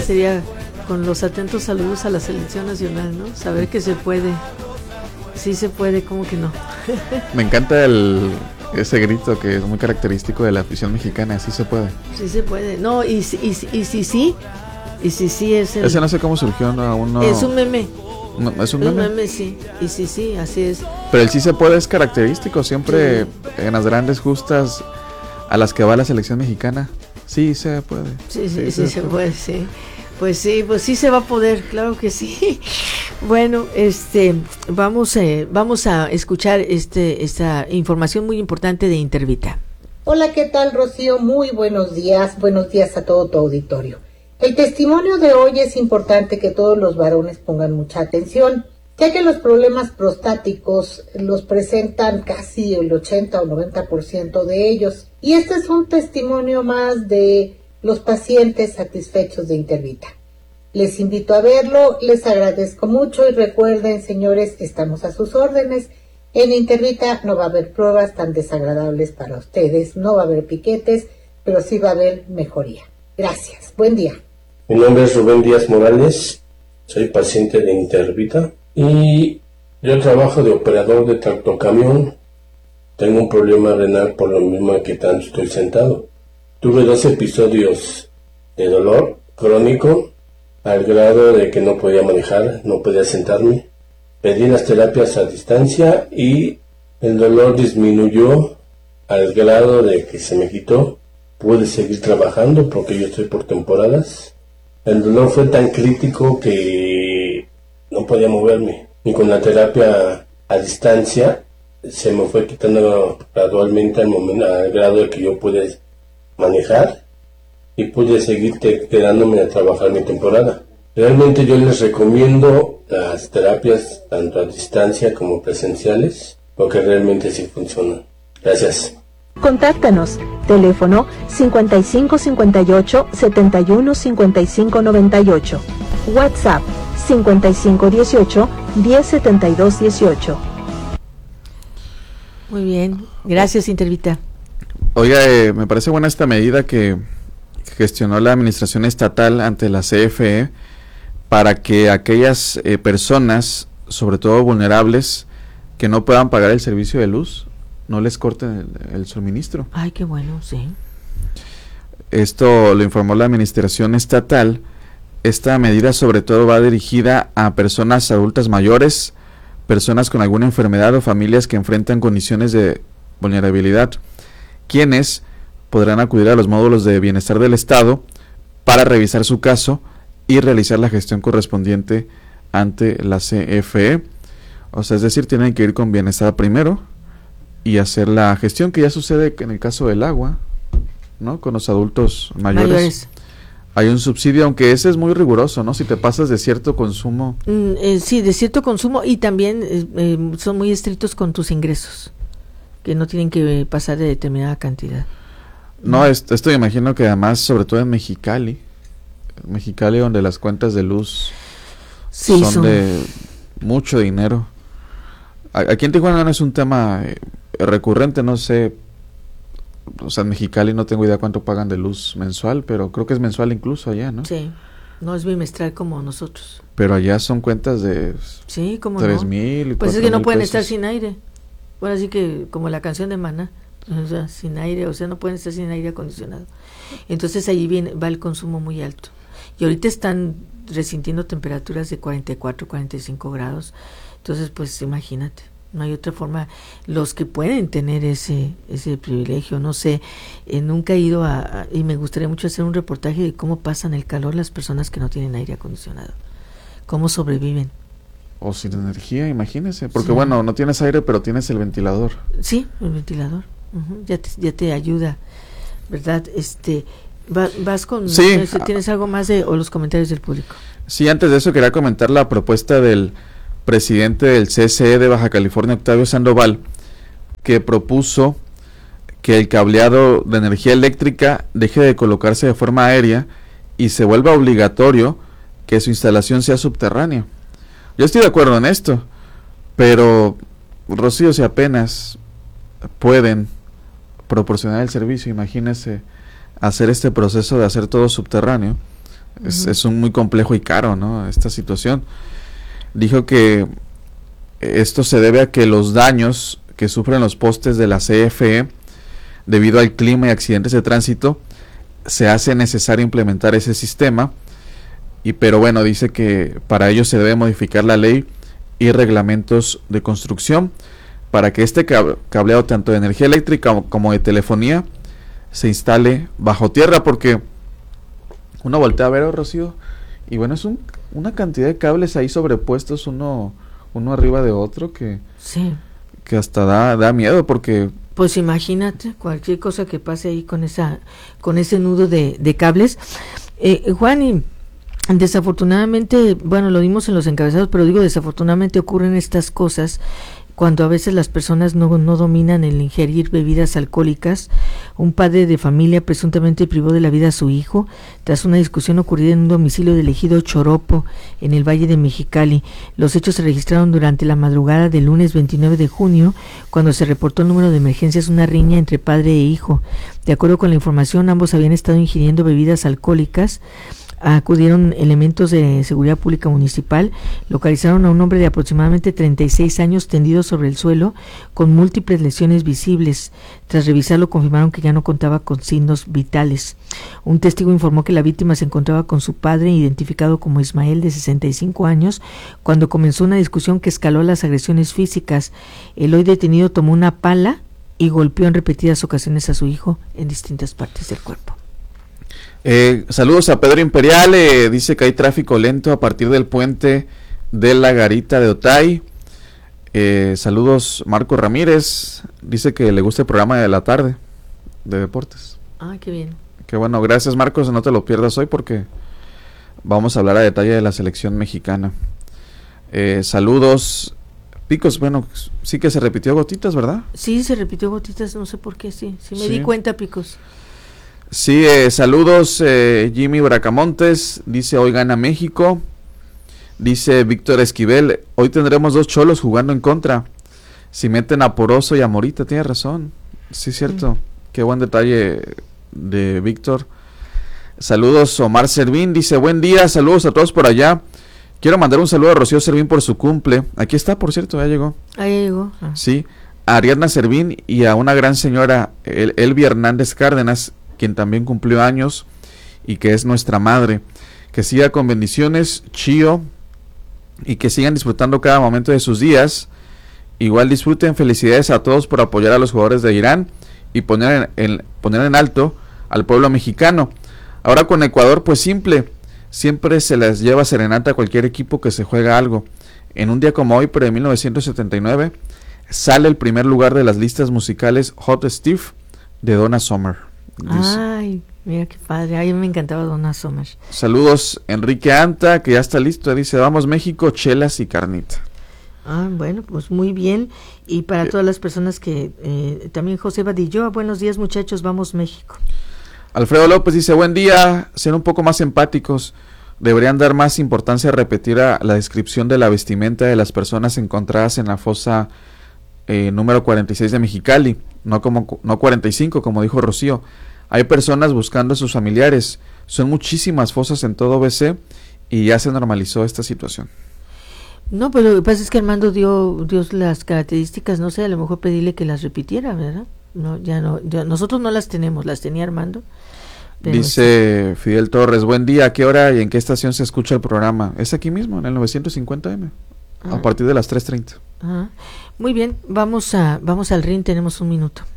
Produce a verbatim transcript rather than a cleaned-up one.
sería con los atentos saludos a la selección nacional, ¿no? Saber que se puede, sí se puede, ¿cómo que no? Me encanta el ese grito que es muy característico de la afición mexicana, sí se puede. Sí se puede, no, y, y, y, y sí, sí, y sí, sí es el... Ese no sé cómo surgió, no, aún no... Es un meme. No, ¿es un meme? Un meme, sí, y sí, sí, así es. Pero el sí se puede es característico, siempre sí. En las grandes justas a las que va la selección mexicana, sí se puede. Sí, sí, sí, sí se puede, sí. Pues sí, pues sí se va a poder, claro que sí. Bueno, este, vamos, eh, vamos a escuchar este, esta información muy importante de Intervita. Hola, ¿qué tal, Rocío? Muy buenos días, buenos días a todo tu auditorio. El testimonio de hoy es importante que todos los varones pongan mucha atención, ya que los problemas prostáticos los presentan casi el ochenta o noventa por ciento de ellos. Y este es un testimonio más de los pacientes satisfechos de Intervita. Les invito a verlo, les agradezco mucho y recuerden, señores, estamos a sus órdenes. En Intervita no va a haber pruebas tan desagradables para ustedes, no va a haber piquetes, pero sí va a haber mejoría. Gracias, buen día. Mi nombre es Rubén Díaz Morales, soy paciente de Intervita y yo trabajo de operador de tractocamión. Tengo un problema renal por lo mismo que tanto estoy sentado. Tuve dos episodios de dolor crónico al grado de que no podía manejar, no podía sentarme. Pedí las terapias a distancia y el dolor disminuyó al grado de que se me quitó. Pude seguir trabajando porque yo estoy por temporadas. El dolor fue tan crítico que no podía moverme. Y con la terapia a distancia se me fue quitando gradualmente al, momento, al grado de que yo pude manejar y pude seguir te, quedándome a trabajar mi temporada. Realmente yo les recomiendo las terapias tanto a distancia como presenciales porque realmente sí funcionan. Gracias. Contáctanos, teléfono cincuenta y cinco cincuenta y ocho setenta y uno cincuenta y cinco noventa y ocho, WhatsApp cincuenta y cinco dieciocho diez setenta y dos dieciocho. Muy bien, gracias Intervita. Oiga, eh, me parece buena esta medida que gestionó la administración estatal ante la C F E para que aquellas eh, personas, sobre todo vulnerables, que no puedan pagar el servicio de luz, no les corten el, el suministro. Ay, qué bueno, sí. Esto lo informó la administración estatal. Esta medida sobre todo va dirigida a personas adultas mayores, personas con alguna enfermedad o familias que enfrentan condiciones de vulnerabilidad, quienes podrán acudir a los módulos de bienestar del Estado para revisar su caso y realizar la gestión correspondiente ante la C F E. O sea, es decir, tienen que ir con bienestar primero y hacer la gestión que ya sucede en el caso del agua, ¿no? Con los adultos mayores. mayores. Hay un subsidio, aunque ese es muy riguroso, ¿no? Si te pasas de cierto consumo. Mm, eh, sí, de cierto consumo y también eh, eh, son muy estrictos con tus ingresos, que no tienen que pasar de determinada cantidad. No, esto, esto imagino que además, sobre todo en Mexicali, Mexicali donde las cuentas de luz sí, son, son de mucho dinero. Aquí en Tijuana no es un tema eh, recurrente, no sé, o sea, en Mexicali no tengo idea cuánto pagan de luz mensual, pero creo que es mensual incluso allá, ¿no? Sí, no es bimestral como nosotros. Pero allá son cuentas de sí, ¿cómo tres no? mil y pues es que no pueden pesos. Estar sin aire. Bueno, así que como la canción de Maná, o sea, sin aire, o sea, no pueden estar sin aire acondicionado. Entonces allí viene, va el consumo muy alto. Y ahorita están resintiendo temperaturas de cuarenta y cuatro, cuarenta y cinco grados. Entonces, pues imagínate, no hay otra forma. Los que pueden tener ese ese privilegio, no sé, eh, nunca he ido a, a, y me gustaría mucho hacer un reportaje de cómo pasan el calor las personas que no tienen aire acondicionado, cómo sobreviven. O sin energía, imagínese, porque sí. Bueno, no tienes aire, pero tienes el ventilador. Sí, el ventilador, uh-huh. ya te, ya te ayuda, ¿verdad? Este, va, vas con, sí. ¿tienes algo más de o los comentarios del público? Sí, antes de eso quería comentar la propuesta del presidente del C C E de Baja California, Octavio Sandoval, que propuso que el cableado de energía eléctrica deje de colocarse de forma aérea y se vuelva obligatorio que su instalación sea subterránea. Yo estoy de acuerdo en esto, pero Rocío, si apenas pueden proporcionar el servicio, imagínese hacer este proceso de hacer todo subterráneo, Uh-huh. Es, Uh-huh. es un muy complejo y caro, ¿no? Esta situación. Dijo que esto se debe a que los daños que sufren los postes de la C F E debido al clima y accidentes de tránsito, se hace necesario implementar ese sistema. Y pero bueno, dice que para ello se debe modificar la ley y reglamentos de construcción para que este cableado tanto de energía eléctrica como de telefonía se instale bajo tierra, porque uno voltea a ver, Rocío, y bueno, es un, una cantidad de cables ahí sobrepuestos uno uno arriba de otro que sí, que hasta da da miedo, porque pues imagínate cualquier cosa que pase ahí con esa con ese nudo de, de cables. eh, Juan, y desafortunadamente, bueno, lo dimos en los encabezados, pero digo, desafortunadamente ocurren estas cosas cuando a veces las personas no, no dominan el ingerir bebidas alcohólicas. Un padre de familia presuntamente privó de la vida a su hijo tras una discusión ocurrida en un domicilio del ejido Choropo, en el Valle de Mexicali. Los hechos se registraron durante la madrugada del lunes veintinueve de junio, cuando se reportó el número de emergencias una riña entre padre e hijo. De acuerdo con la información, ambos habían estado ingiriendo bebidas alcohólicas. Acudieron elementos de seguridad pública municipal, localizaron a un hombre de aproximadamente treinta y seis años tendido sobre el suelo con múltiples lesiones visibles. Tras revisarlo, confirmaron que ya no contaba con signos vitales. Un testigo informó que la víctima se encontraba con su padre, identificado como Ismael, de sesenta y cinco años, cuando comenzó una discusión que escaló a las agresiones físicas. El hoy detenido tomó una pala y golpeó en repetidas ocasiones a su hijo en distintas partes del cuerpo. Eh, saludos a Pedro Imperial, eh, dice que hay tráfico lento a partir del puente de la Garita de Otay. Eh, saludos Marco Ramírez, dice que le gusta el programa de la tarde de deportes. Ah, qué bien. Qué bueno, gracias Marcos, no te lo pierdas hoy porque vamos a hablar a detalle de la selección mexicana. Eh, saludos Picos, bueno, sí que se repitió Gotitas, ¿verdad? Sí, se repitió Gotitas, no sé por qué, sí, sí me Sí. di cuenta, Picos. Sí, eh, saludos eh, Jimmy Bracamontes, dice hoy gana México. Dice Víctor Esquivel, hoy tendremos dos cholos jugando en contra. Si meten a Poroso y a Morita, tiene razón. Sí, cierto. Mm. Qué buen detalle de Víctor. Saludos Omar Servín, dice buen día, saludos a todos por allá. Quiero mandar un saludo a Rocío Servín por su cumple. Aquí está, por cierto, ya llegó. Ahí llegó. Ah. Sí, a Ariadna Servín y a una gran señora, El Elvia Hernández Cárdenas, quien también cumplió años y que es nuestra madre. Que siga con bendiciones, Chío, y que sigan disfrutando cada momento de sus días. Igual disfruten, felicidades a todos por apoyar a los jugadores de Irán y poner en, en, poner en alto al pueblo mexicano. Ahora con Ecuador, pues simple, siempre se les lleva serenata a cualquier equipo que se juega algo. En un día como hoy, pero de mil novecientos setenta y nueve, sale el primer lugar de las listas musicales Hot Steve de Donna Summer. Dice. Ay, mira qué padre. Ay, me encantaba Donna Summer. Saludos Enrique Anta, que ya está listo. Dice, vamos México, chelas y carnita. Ah, bueno, pues muy bien. Y para eh, todas las personas que... Eh, también José Badillo, buenos días muchachos, vamos México. Alfredo López dice, buen día, ser un poco más empáticos. Deberían dar más importancia a repetir a la descripción de la vestimenta de las personas encontradas en la fosa eh, número cuarenta y seis de Mexicali. No, como, no cuarenta y cinco, como dijo Rocío. Hay personas buscando a sus familiares. Son muchísimas fosas en todo B C y ya se normalizó esta situación. No, pero lo que pasa es que Armando dio, dio las características, no sé, a lo mejor pedirle que las repitiera, ¿verdad? No, ya no, ya, nosotros no las tenemos, las tenía Armando. Dice sí. Fidel Torres, buen día, ¿a qué hora y en qué estación se escucha el programa? Es aquí mismo, en el novecientos cincuenta eme, ah. a partir de las tres treinta. Ah. Muy bien, vamos a, vamos al ring, tenemos un minuto.